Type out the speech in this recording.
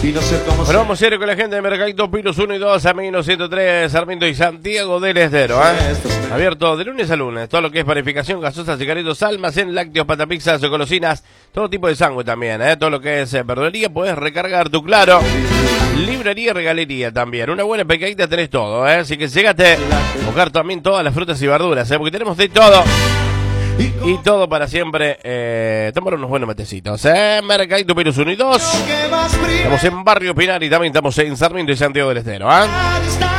y no sé cómo Bueno, vamos a ir con la gente de Mercadito Pinos 1 y 2, Amino 103, Sarmiento y Santiago del Estero, abierto de lunes a lunes, todo lo que es panificación, gaseosas, cigarritos, almacén, lácteos, patapizzas, golosinas, todo tipo de sándwich también, todo lo que es verdulería, puedes recargar tu Claro, librería y regalería también, una buena pecadita tenés todo, así que llegate a buscar también todas las frutas y verduras, porque tenemos de todo. Y todo para siempre, tomar unos buenos matecitos, Mercadito Pinos 1 y 2. Estamos en Barrio Pinar y también estamos en Sarmiento y Santiago del Estero,